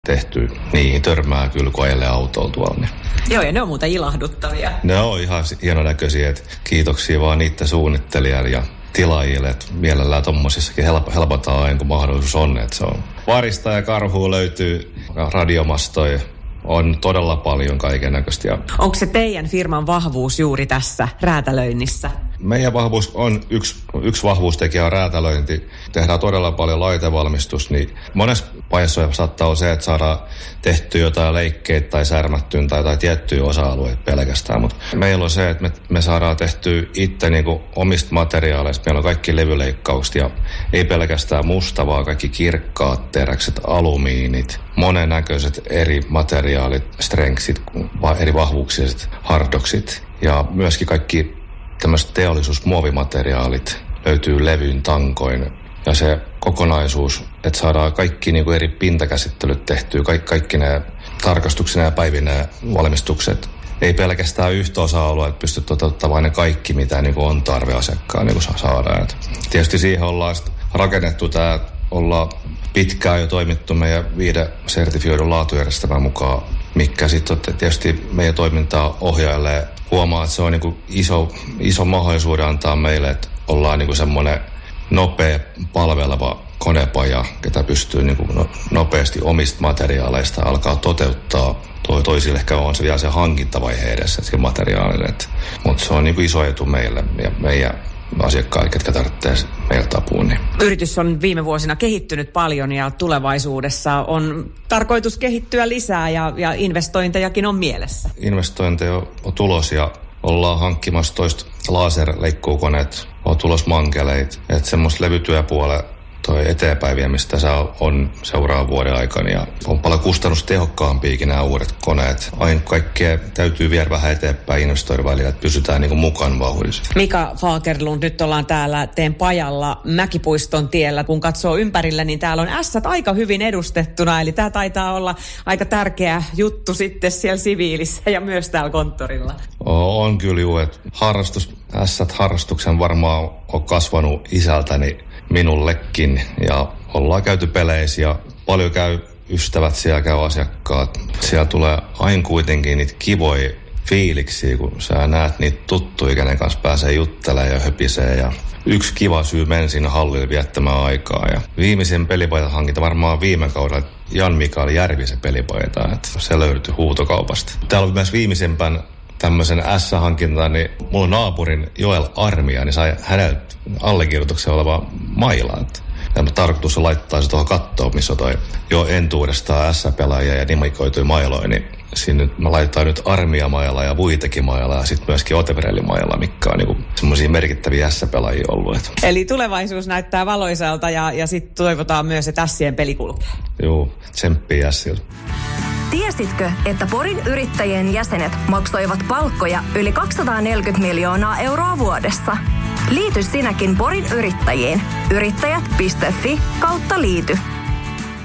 tehty. Niihin törmää kyllä, kun ajelee autolla tuolla. Niin. Joo, ja ne on muuten ilahduttavia. Ne on ihan hienonäköisiä, että kiitoksia vaan niiden suunnittelijalle ja tilaajille, että mielellään tommosissakin helpotaan aina, kun mahdollisuus on. Että se on varista ja karhua löytyy, radiomastoja on todella paljon kaikennäköistä. Onko se teidän firman vahvuus juuri tässä räätälöinnissä? Meidän vahvuus on yksi vahvuustekijä on räätälöinti. Tehdään todella paljon laitevalmistus, niin monessa vaiheessa saattaa olla se, että saadaan tehtyä jotain leikkeitä tai särmättyä tai jotain tiettyjä osa-alueita pelkästään. Mutta meillä on se, että me saadaan tehtyä itse niinku omista materiaaleista. Meillä on kaikki levyleikkaukset ja ei pelkästään musta, vaan kaikki kirkkaat teräkset, alumiinit, monennäköiset eri materiaalit, strengthsit, eri vahvuuksiset hardoksit ja myöskin kaikki tämmöiset teollisuusmuovimateriaalit löytyy levyyn tankoin. Ja se kokonaisuus, että saadaan kaikki niin kuin eri pintakäsittelyt tehtyä, kaikki ne tarkastuksena ja päivinä valmistukset. Ei pelkästään yhtä osa-alueelta pysty toteuttamaan ne kaikki, mitä niin kuin on tarve asiakkaan niin kuin saadaan. Et tietysti siihen ollaan rakennettu tämä, ollaan pitkään jo toimittu meidän 5 sertifioidun laatujärjestelmän mukaan, mikä sitten tietysti meidän toimintaa ohjailee. Huomaa, että se on niin kuin iso mahdollisuuden antaa meille, että ollaan niin kuin semmoinen nopea palveleva konepaja, ketä pystyy niin kuin nopeasti omista materiaaleista alkaa toteuttaa. Toisille ehkä on se vielä se hankintavaihe edessä sille materiaalille. Mutta se on niin kuin iso etu meille ja meidän asiakkaille, ketkä tarvitsee meiltä apua. Niin. Yritys on viime vuosina kehittynyt paljon ja tulevaisuudessa on tarkoitus kehittyä lisää ja investointejakin on mielessä. Investointeja on tulos ja ollaan hankkimassa toista laserleikkuukoneet, on tulos mankeleit. Että semmoista levytyöpuolella toi eteenpäin viemistä on seuraavan vuoden aikana ja on paljon kustannustehokkaampiakin nämä uudet koneet. Aina kaikkea täytyy viedä vähän eteenpäin investoida välillä, että pysytään niin kuin mukaan vauhdissa. Mika Fagerlund, nyt ollaan täällä teidän pajalla Mäkipuiston tiellä. Kun katsoo ympärillä, niin täällä on ässät aika hyvin edustettuna. Eli tämä taitaa olla aika tärkeä juttu sitten siellä siviilissä ja myös täällä konttorilla. On kyllä juu, että harrastuksen varmaan on kasvanut isältäni minullekin ja ollaan käyty peleissä ja paljon käy ystävät siellä, käy asiakkaat. Siellä tulee aina kuitenkin niitä kivoja fiiliksiä, kun sä näet niitä tuttuja, kenen kanssa pääsee juttelemaan ja höpisee. Ja yksi kiva syy meni sinne hallille viettämään aikaa. Ja viimeisen pelipaitan hankinta varmaan viime kaudella Jan Mikael Järvisen pelipaita, että se löytyi huutokaupasta. Täällä on myös viimeisempän tämmöisen S-hankintaan, niin mulla naapurin Joel Armia, niin sai häneltä allekirjoituksen oleva maila. Ja tarkoitus on laittaa se tuohon kattoon, missä on toi jo entuudestaan S-pelaajia ja nimikoitui mailoja, niin sinne mä laitetaan nyt Armia-mailla ja Vuiteki-mailla ja sitten myöskin Otevrelli-mailla, mikä on niinku semmoisia merkittäviä S-pelaajia ollut. Eli tulevaisuus näyttää valoisalta ja sitten toivotaan myös, että Sien peli kulkee. Joo, tsemppiä Siltä. Tiesitkö, että Porin yrittäjien jäsenet maksoivat palkkoja yli 240 miljoonaa euroa vuodessa? Liity sinäkin Porin yrittäjiin. Yrittäjät.fi/liity.